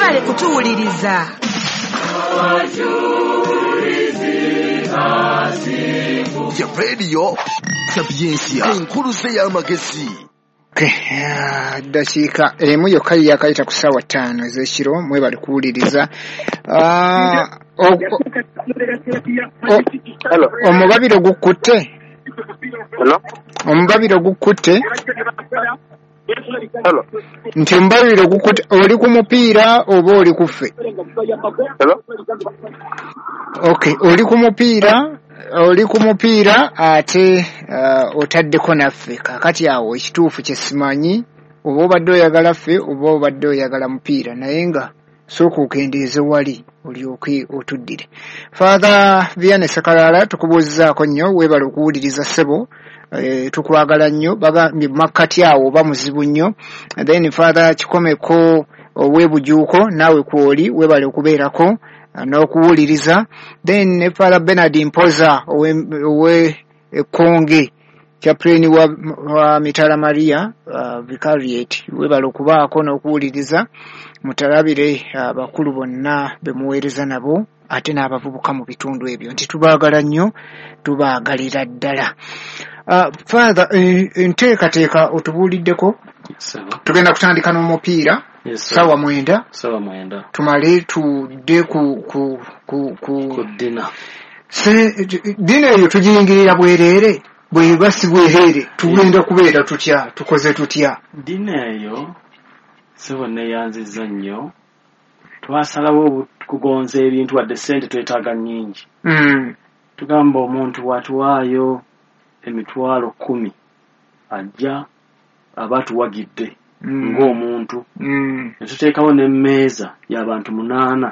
mwewale kutuwuliriza. Ya radio Sapiensia enkulu y'amagezi. Dakiika emu yokka yakayita ku ssaawa 5 ez'ekiro mwebali kuwuliriza. Omubabiro gukutte. Omubabiro gukutte. Nti omubabiro gukutte. Oli ku mupiira oba oli ku ffe? Okay, oli ku mupiira ate otaddeko naffe. Kakati awo ekituufu kye simanyi oba obadde oyagala ffe oba obadde oyagala mupiira, naye nga sooka okendeeze wali olyoke otuddire. Father Vianney Sakalala tukubuuzizaako nnyo, weebale okuwuliriza ssebo. Tukwagala nnyo, bagambye makkati awo oba muzibu nnyo. Then Father Kikomeko ow'ebujuuko naawe kwoli weebale okubeerako n'okuwuliriza. Then ne Father Bernard Mpoza ow'Ekkonge chaplain wa Mitala Maria Vicariate weebale okubaako n'okuwuliriza. Mutalabire abakulu bonna bemuweereza nabo ate n'abavubuka mu bitundu ebyo nti tubaagala nnyo, tubaagalira ddala. Father, enteekateeka otubuuliddeko. Tugenda kutandika n'omupiira ssaawa 9 tumale tudde ku dina. Dina eyo tugiyingirira bwereere bweba si bwereere tugenda kubeera tutya, tukoze tutya? Dina eyo sebo neyanziza nnyo, twasalawo kugonza ebintu wadde ssente twetaaga nnyingi. Tugamba omuntu watuwaayo emitwalo 10 ajja aba tuwagidde ng'omuntu. Netuteekawo n'emmeeza y'abantu 8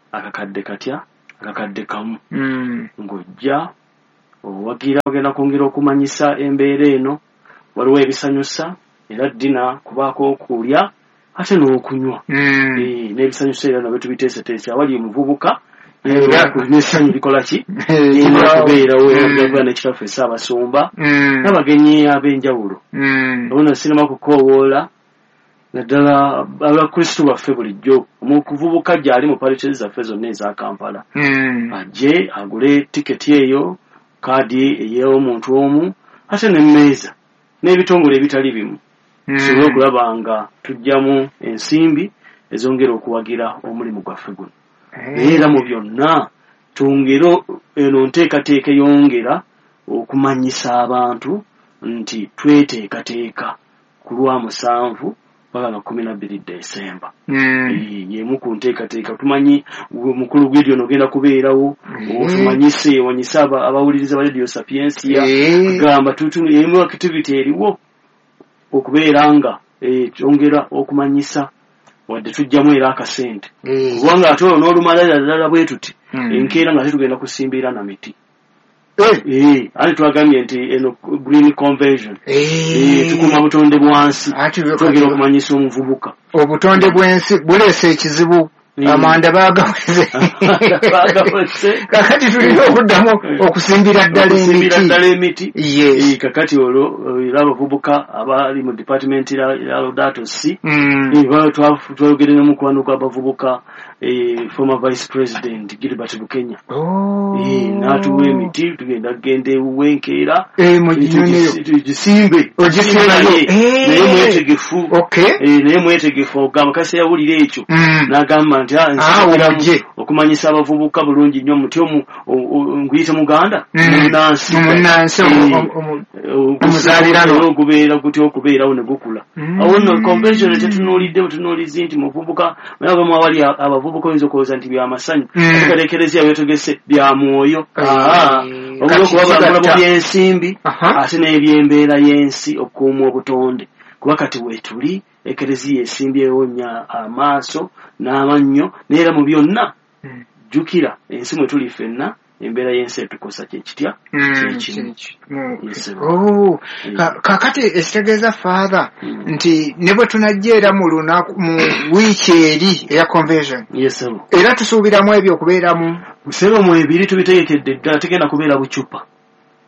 akakadde kamu. Ng'ojja owagira ogenda kwongera okumanyisa embeera eno, waliwo ebisanyusa era dina kubaako okulya ate n'okunywa. N'ebisanyusa era nabyo tubiteeseteese awali omuvubuka n'essanyu likola ki okubeerawo era n'ekitaffe Ssaabasumba n'abagenyi ab'enjawulo. Ono sinema kukoowoola naddala abakristu baffe bulijjo omukuvubuka gy'ali mu parishes zaffe zonna eza Kampala ajje agule tiketi eyo, kaadi ey'omuntu omu ate n'emmeeza n'ebitongole ebitali bimu tusobole okulaba nga tujjamu ensimbi ezongera okuwagira omulimu gwaffe guno. Era mu byonna twongera eno nteekateeka eyongera okumanyisa abantu nti tweteekateeka ku lwa 7 mpaka na 12 Desemba. Yemu ku nteekateeka tumanyi mukulu Gideon ogenda kubeerawo, tumanyise wanyisa abawuliriza ba Radio Sapiensia gamba yemu activity eriwo okubeera nga kyongera okumanyisa wadde tujjamu era akasente kubanga ate n'olumalala ddala bwe tuti enkeera nga tetugenda kusimbira na miti. Ate twagambye nti eno green conversion tukuma butonde bwansi twogera okumanyisa omuvubuka. Obutonde bw'ensi buleese ekizibu, amanda baagaweze kakati tulina okuddamu okusimbira ddala emiti. Kakati olwo era abavubuka abali mu department ya Laudato Si twogere n'omukwano gw'abavubuka former vice president Gilbert Bukenya n'atuwa emiti tugenda ewuwe enkeera tugisimbe naye mwetegefu ogamba kasi yawulira ekyo n'agamba nti okumanyisa abavubuka bulungi nnyo muti nguyite muganda munnansi okubeera gutya okubeerawo ne gukula. Awo nno convention tetunuulidde butunuulizi nti muvubuka nabamu awali abavubuka oyinza okulowooza nti byamasanyu ate ekereziya weetegese bya mwoyo obula okubabala mu byensimbi ate n'ebyembeera y'ensi okukuuma obutonde kuba kati weetuli ekereziya esimbyewo nya amaaso n'amannyo neera mu byonna jjukira ensi mwe tuli ffenna embeera y'ensi etukosa kyekitya kakati ekitegeeza Father nti ne bwe tunajja era mu wiiki eri eya conversion era tusuubiramu ebyo okubeeramu musebo mu ebiri tubitegekedde ddala tegenda kubeera bucupa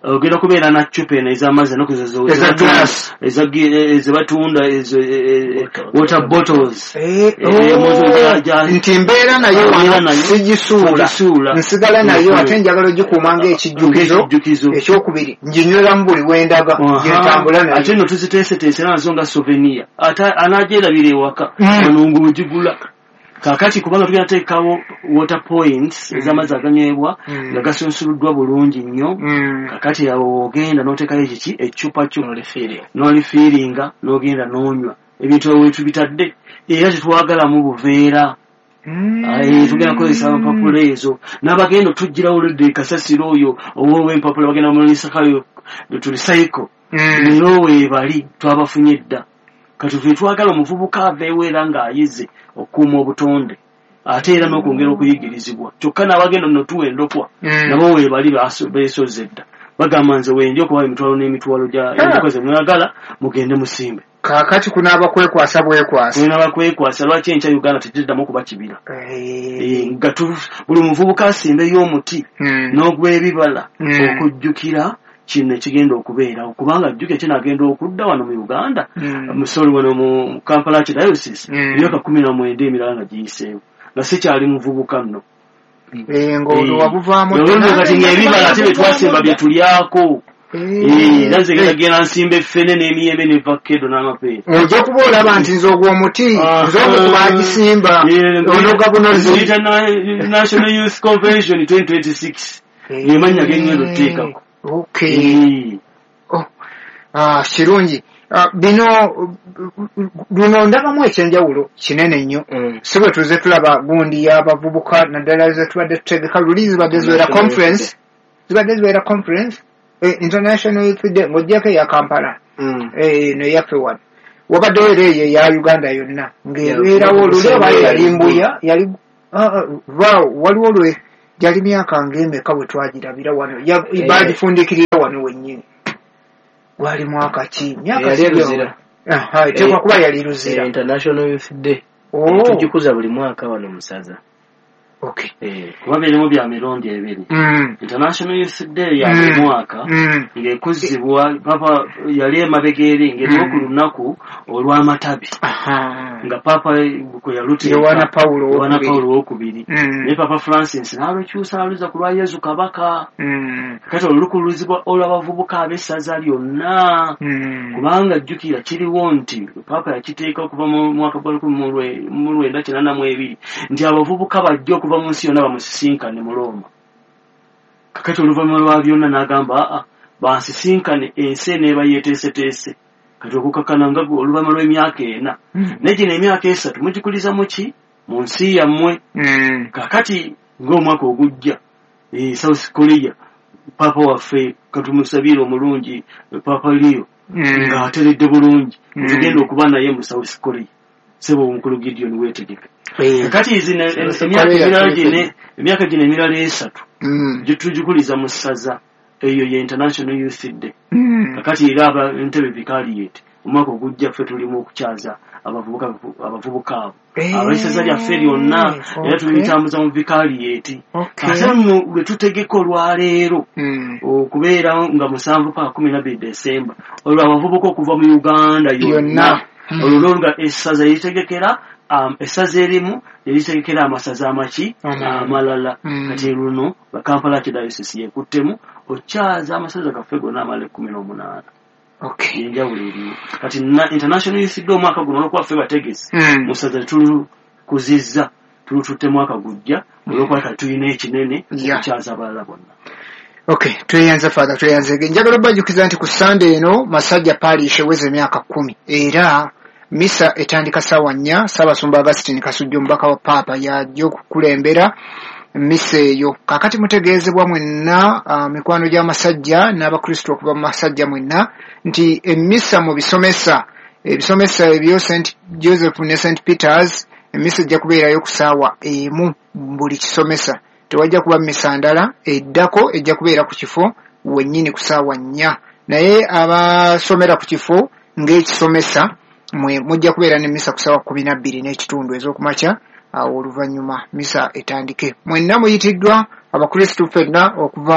ogenda kubeera na chupa eno ez'amazzi nokuzo ezebatunda water bottles nti mbeera nayo wano sigisuula nsigala nayo ate njagala ogikuuma ng'ekijjukizo ekyokubiri nginyweramu buli wendaga gyentambula nayo ate no tuziteeseteese nazo nga souvenir ate anagyerabira ewaka manungu wegigula kakati kubanga tugenda teekawo water points ez'amazzi aganywebwa nga gasunsuliddwa bulungi nnyo kakati awo ogenda n'oteekayo ekiki ecupa kyo n'olifiiringa n'ogenda n'onywa ebintu wetu bitadde era tetwagalamu buveera tugenda kukozesa empapula ezo n'abagenda otujjirawo oludde kasasiro oyo oba empapula bagenda mulisakayo tulisaiko era weebali twabafunye dda kati tuve twagala omuvubuka aveewo era ng'ayize okuuma obutonde ate era n'okwongera okuyigirizibwa kyokka n'abagenda notuwa endokwa nabo weebali beesoze dda bagamba nze wendi okuba emitwalo n'emitwalo gy'endokwa ze mwagala mugende musimbe kaakati kunaaba kwekwasa kwekwasa lwaki enkya Uganda tetuddamu kuba kibira nga buli muvubuka asimbeyo omuti n'ogw'ebibala okujjukira kino ekigenda okubeerawo kubanga jjukya kinagenda okudda wano mu Uganda musoli wano mu Kampala Archdiocese emyaka 19 emirala nga giyiseewo nga sikyali muvubuka nno ng'olwabuvaamu kati ng'ebibala ate betwasimba bye tulyako era nze genda nsimba effene n'emiyembe n'evakkedo n'amapeera ojja kuba olaba nti nze ogw'omuti nze ogwokubagisimba onoga bunozi National Youth Convention 2026 emanya gengendo tteekako kirungi bino luno ndabamu ekyenjawulo kinene nnyo si bwe tuze tulaba gundi y'abavubuka naddala ze tubadde tutegeka luli zibadde zibeera conference international youth day ng'ojjako eya Kampala neyaffe wano wabaddewo era eyo eya Uganda yonna ng'ebeerawo luli oba yali mbuya yali waliwo lwe jali myaka ng'emeka bwe twagirabira wano baagifundikirira wano wennyini gwali mwaka ki myaka tekwa kuba yali luzira international youth day tugikuza buli mwaka wano musaza kuba birimu bya mirundi ebiri international youth day ya buli mwaka ng'ekuzibwa papa yali emabega eri ng'eriwo ku lunaku olw'amatabi nga papa kwe yaluteeka Yohana Paulo wokubiri ne papa Francis n'alukyusa aluza ku lwa Yesu kabaka kati olukuluzibwa olw'abavubuka ab'essaza lyonna kubanga jjukira kiriwo nti papa yakiteeka okuva mu mwaka gwa 1982 nti abavubuka bajja okuva mu nsi yonna bamusisinkane mu Roma kakati oluvannyuma lwa byonna n'agamba bansisinkane ensi eneeba yeeteeseteese kati okukakana nga oluvannyuma lw'emyaka 4 naye gino emyaka 3 mugikuliza muki mu nsi yammwe kakati ng'omwaka ogujja South Korea papa waffe katumusabire omulungi papa Leo ng'ateredde bulungi tugenda okuba naye mu South Korea sebo omukulu Gideon weetegeka kakati emyaka gino emirala 3 gitugikuliza mu ssaza eyo ye international youth day kakati era Entebbe Vicariate omwaka ogujja ffe tulimu okukyaza abavubuka abo ab'essaza lyaffe lyonna era tubitambuza mu Vicariate ate nno lwe tutegeka olwaleero okubeera nga 7 paka 12 December olwo abavubuka okuva mu Uganda yonna olwo nga essaza litegekera essaza erimu eritegekera amasaza amaki amalala kati luno Kampala Archdiocese yekuttemu okyaza amasaza gaffe gonna amala 18 enjawulo eriwo kati international youth day omwaka guno olwokuba ffe bategesi musaza tulukuzizza tulututte mwaka gujja olwokuba kati tulina ekinene okukyaza abalala bonna tweyanze father tweyanze njagala obajjukiza nti ku Sunday eno Masajja Parish eweze emyaka 10 era misa etandika ssaawa 4 Ssaabasumba Augustine Kasujju omubaka wa Papa yajja okukulembera misa eyo kakati mutegeezebwa mwenna mikwano gy'amasajja n'abakristo okuva mu masajja mwenna nti emisa mu ebisomesa ebyo St Joseph ne St Peters emisa ejja kubeerayo ku ssaawa 1 buli kisomesa tewajja kuba misa ndala eddako ejja kubeera ku kifo wennyini ku ssaawa 4 naye abasomera ku kifo ng'ekisomesa mujja kubeera ne misa ku ssaawa 12 n'ekitundu ez'okumakya awo oluvannyuma misa etandike mwenna muyitiddwa abakristu ffenna okuva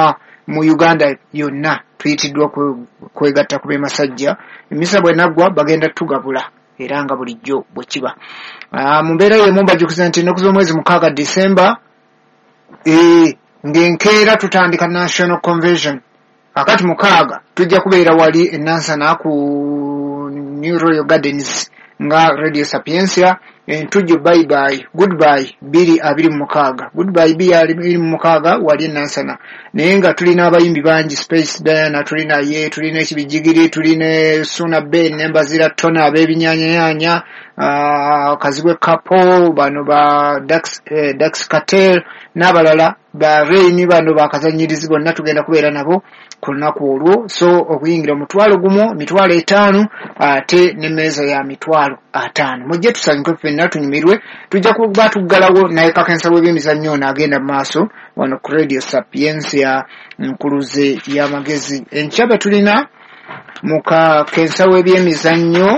mu Uganda yonna tuyitiddwa kwegatta ku Masajja. Emisa bwe naggwa bagenda tugabula era nga bulijjo bwe kiba. Mu mbeera y'emu mbajukiza nti ennaku z'omwezi 6 December ng'enkeera tutandika National Convention. Akati 6 tujja kubeera wali e Nansana ku New Royal Gardens nga Radio Sapiensia. Entujjo bye bye goodbye 226 goodbye 226 wali Nansana. Naye nga tulina abayimbi bangi, Space Diana tulina ye, tulina ekibijigiri, tulina Suna Ben Nembazira Tona ab'ebinyanyanya, Kazibwe Kapo, bano ba Dax Cartel n'abalala ba Rain, bano bakazanyirizi bonna tugenda kubeera nabo ku lunaku olwo. So okuyingira omutwalo gumu, 5 ate n'emmeeza ya 5. Mujje tusanyuke ffenna tunyumirwe. Tujja kuba tuggalawo naye kakensa w'ebyemizannyo n'agenda mu maaso wano ku Radio Sapiensia nkuluze y'amagezi. Enkyabe tulina mu kakensa w'ebyemizannyo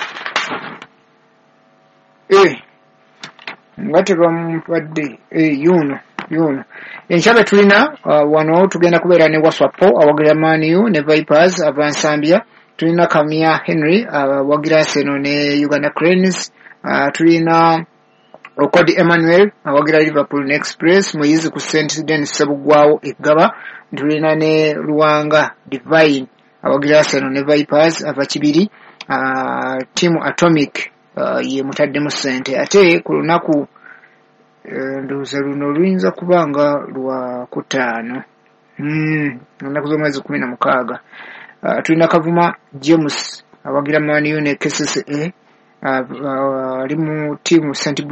nga tebampadde yuno. Enkyabe tulina wano tugenda kubeera ne Waswapo awagira Man U ne Vipers Avansambia. Tulina Kamia Henry awagira Arsenal ne Uganda Cranes. Tulina Okodi Emmanuel awagira Liverpool ne Express. Muyizi ku St. Denis Sebugwawo Egaba. Tulina ne Luwanga Divine awagira Arsenal ne Vipers Avakibiri. Team Atomic ye mutaddemu ssente. Ate ku lunaku ndowooza luno luyinza kubanga lwa kutaano ennaku z'omwezi 16. Tulina Kavuma James awagira Man U ne KCCA. Ali mu tiimu St.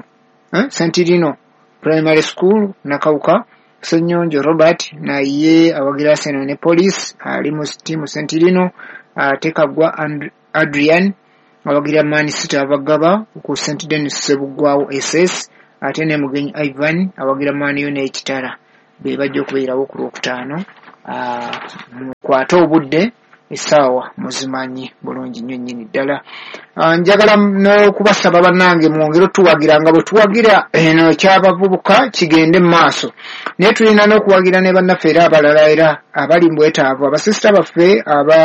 Rino Primary School Nakawuka. Ssenyonjo Robert naye awagira Arsenal ne Police ali mu tiimu St. Rino. Tekagwa Adrian awagira Man City Abagaba ku St. Denis Sebugwawo SS. Ate ne Mugenyi Ivan awagira Man U ne Kitara. Be bajja okubeerawo ku Lwokutaano. Mukwate obudde essaawa muzimanyi bulungi nnyo nnyini ddala. Njagala n'okubasaba bannange mwongere tuwagira nga bwe tuwagira eno ky'abavubuka kigende mu maaso. Naye tulina n'okuwagira ne bannaffe era abalala era abali mu bwetaavu. Abasisita baffe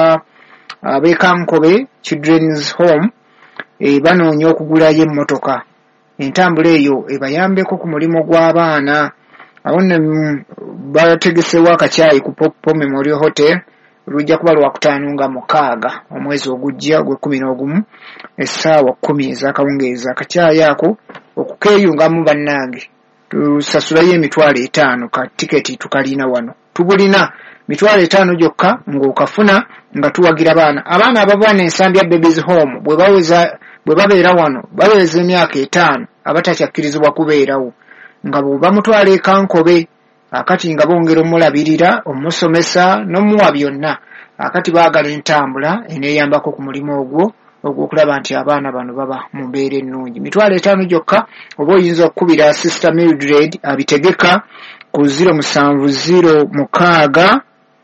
ab'Ekankobe Children's Home banoonya okugulayo emmotoka. Entambula eyo ebayambeko ku mulimu gw'abaana. Awo bategesewo akacaayi ku Popo Memorial Hotel. Lujja kuba Lwakutaano nga 6 omwezi ogujja gwe11 essaawa 10 ez'akawungeezi. Akacaayi ako okukeeyungamu bannange tusasulayo $5 ka tiketi tukalina wano. Tubulina $5 gyokka ng'okafuna nga tuwagira abaana abava n'ensambi ya Babies Home bwe babeera wano baweza emyaka 5 abatakyakirizibwa kubeerawo nga bw'oba mutwala Ekankobe. Akati nga bongera omulabirira omusomesa n'omuwa byonna. Akati baagala entambula eneeyambako ku mulimu ogwo ogw'okulaba nti abaana bano baba mu mbeera ennungi. $5 gyokka. Oba oyinza okukubira Sister Mildred abitegeka ku 070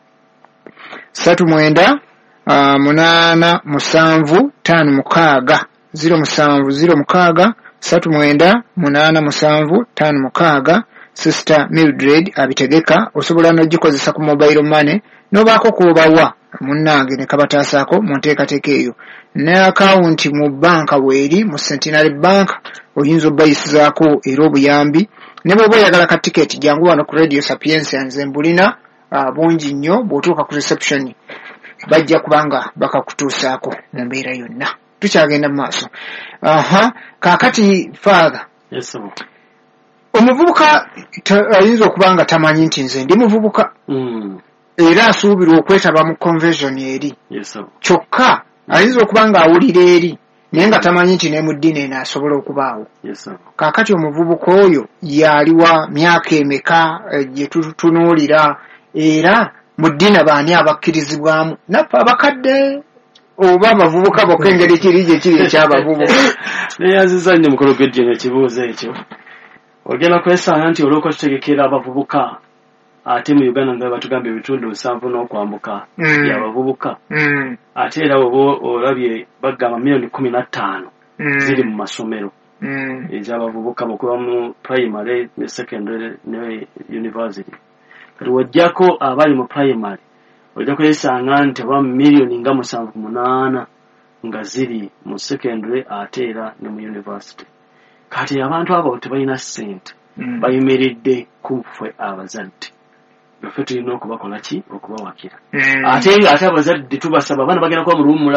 39 8 7 5 070 39 8 7 Sister Mildred abitegeka. Osobola n'ogikozesa ku mobile money n'obaako k'obawa munnange ne kabataasako mu nteekateeka eyo. Ne akawunti mu banka weeri mu Centenary Bank oyinza obbayisizaako era obuyambi. Ne bw'oba oyagala ka tiketi jangu wano ku Radio Sapiensia nze mbulina bungi nnyo. Bw'otuuka ku reception bajja kubanga bakakutuusaako mu mbeera yonna. Tukyagenda mu maaso. Kaakati Father. Yes, sir. Omuvubuka ayinza okuba nga tamanyi nti nze ndi muvubuka era asuubirwa okwetaba mu convention eri. Yes, sir. Kyokka ayinza okuba nga awulira eri naye nga tamanyi nti ne mu ddiini eno asobola okubaawo. Yes, sir. Kaakati omuvubuka oyo yaliwa myaka emeka gye tutunuulira era mu ddiini baani abakkirizibwamu? Naffe abakadde oba abavubuka bokka engeri kiri gye kiri ekyabavubuka. Neeyaziza nnyo mukolo gw'ejjeno ekibuuzo ekyo. Ogenda kwesanga nti olw'oka tutegekera abavubuka ate mu Uganda nga batugambye ebitundu 7 n'okwambuka by'abavubuka. Ate era olabye bagamba milioni 15 ziri mu masomero ez'abavubuka okuva mu primary ne secondary ne university. kati wajjako abali mu primary ojja kwesanga nti aba million nga 7.8 nga ziri mu secondary ate era ne mu university. Kati abantu abo tebalina ssente bayimiridde ku ffe abazadde. Ffe tulina okubakola ki? Okubawakira. Ate abazadde tubasaba abaana bagenda kuba mu luwummula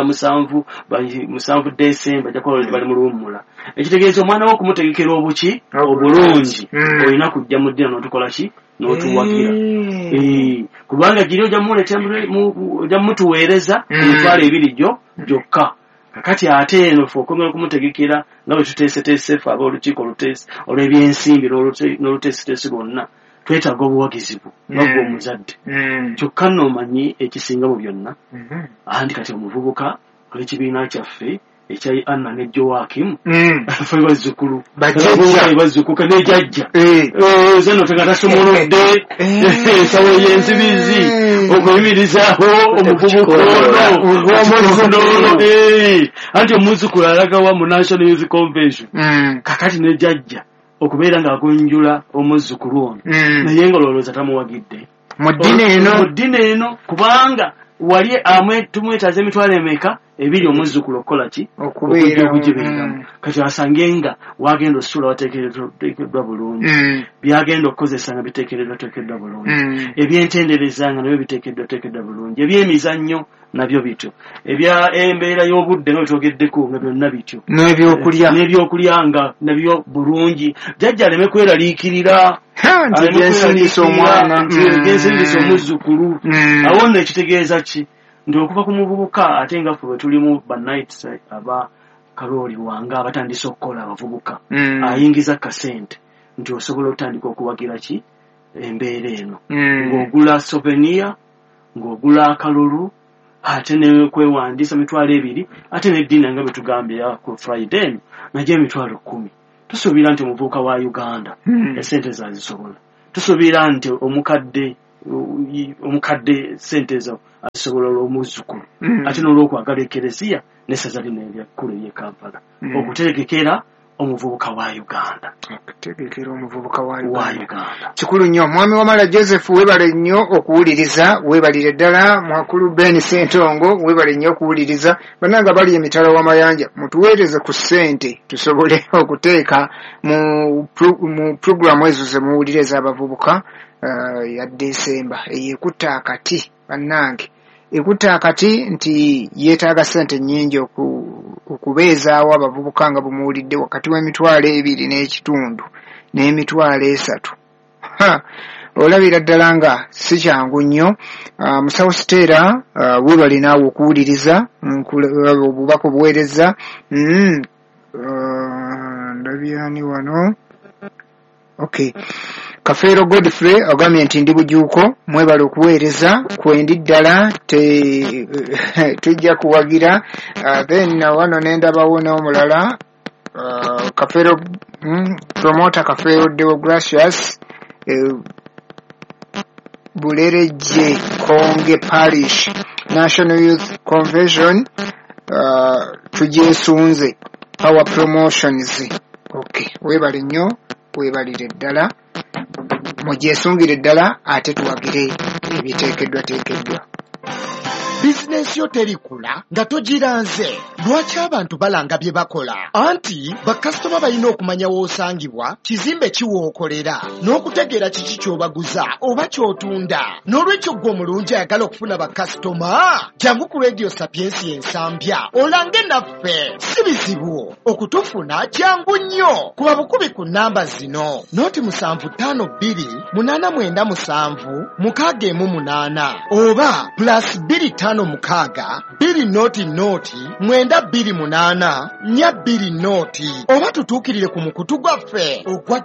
7 December ajja kuba bali mu luwummula. Ekitegeeza omwana wo okumutegekera obuki obulungi olina kujja mu ddina n'otukola ki? N'otuwagira. Kubanga giri ojja mutuweereza emitwalo 2 gyokka. Kakati ate eno ffe okomera okumutegekera nga bwe tuteeseteese ffe ab'olukiiko olw'ebyensimbi n'oluteeseteese lwonna twetaaga obuwagizi bwo nga omuzadde. Kyokka n'omanyi ekisinga mu byonna andi kati omuvubuka olw'ekibiina kyaffe ekya Anna ne Joakim ffe bazzukulu bazzukuka n'ejjajja zeno tegatasomolodde ensawo y'enzibizi okuyimirizaawo omuvubuka ono anti omuzzukulu alagawa mu National Youth Convention kakati n'ejjajja okubeera ng'agonjula omuzzukulu ono naye nga olowooza tamuwagidde mu ddiini eno kubanga wali tumwetaaza emitwalo emeka 2 omuzzukulu okukola ki? Okugibeeramu. Kati asange nga wagenda osula wateekeddwa bulungi byagenda okukozesa nga biteekeddwa bulungi ebyentendereza nga nabyo biteekeddwa bulungi ebyemizannyo nabyo bityo embeera y'obudde nga bwetwogeddeko nga byonna bityo n'ebyokulya nga nabyo bulungi jjajja aleme kweraliikirira gensindisa omwana gensindisa omuzzukulu awo nno ekitegeeza ki nti okuva ku muvubuka ate nga ffe bwe tulimu banights aba kalooli wange abatandise okukola abavubuka ayingiza kasente nti osobola okutandika okuwagira ki embeera eno ng'ogula souvenir ng'ogula akalulu ate ne kwewandiisa 2 ate n'eddiina nga bwe tugambye ku Friday eno nagyo 10,000. Tusuubira nti omuvubuka wa Uganda esente zazisobola. Tusuubira nti omukadde sente zo azisobola olw'omuzzukulu ate n'olw'okwagala ekereziya n'essaza lino eryakkulu ery'e Kampala okutegekera omuvubuka wa Uganda. Kikulu nnyo. Mwami Wamala Joseph weebale nnyo okuwuliriza, weebalire ddala. Mwakulu Ben Ssentongo weebale nnyo okuwuliriza. Bannanga bali emitala w'amayanja mutuweereze ku ssente tusobole okuteeka mu puroguramu ezo ze muwuliriza abavubuka ya December eyekutta akati. Bannange ekutta akati nti yeetaaga ssente nnyingi okubeezaawo abavubuka nga bumuwulidde wakati w'emitwalo 2.5 n'emitwalo 3. Olabira ddala nga si kyangu nnyo. Musawo Siteera weebale naawe okuwuliriza obubaka obuweereza. Ndabyani wano. Okay. Kafeero Godfrey ogambye nti ndi bujuuko mwebale okuweereza kwendi ddala tujja kuwagira. Then wano nendabawo n'omulala Kafeero promoter Kafeero Deogracious Bulereje Konge Parish National Youth Convention tujesunze Power Promotions. Okay, weebale nnyo weebalire ddala mugyesungire ddala ate tuwagire ebiteekeddwa. Bizinensi yo terikula nga togiranze. Lwaki abantu balanga bye bakola? Anti bakasitoma balina okumanya w'osangibwa, kizimbe kiwookolera, n'okutegeera kiki ky'obaguza oba ky'otunda. N'olwekyo gwe omulungi ayagala okufuna bakasitoma, jangu ku Radio Sapiensi Ensambya olange naffe. Si bizibu okutufuna, jangu nnyo. Kuba bukubi ku nnamba zino: 0757897618 oba +25 6 2 oba tutuukirire ku mukutu gwaffe ogwa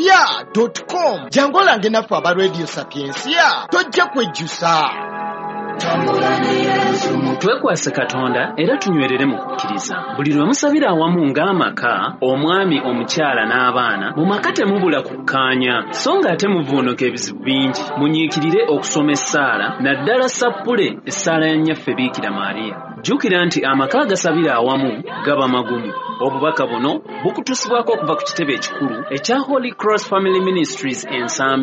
www.radiosapiensia.com. jangu olange naffe aba Radio Sapiensia tojja kwejjusa. Twekwase Katonda era tunywerere mu kukkiriza. Buli lwe musabira awamu ng'amaka, omwami, omukyala n'abaana, mu maka temubula kukkaanya, so nga ate muvuunuka ebizibu bingi. Munyiikirire okusoma essaala, naddala sappule essaala ya nnyaffe Biikira Maariya. Jjukira nti amaka agasabira awamu gaba magumu. Obubaka buno bukutusibwako okuva ku kitebe ekikulu ekya Holy Cross Family Ministries Ensambi.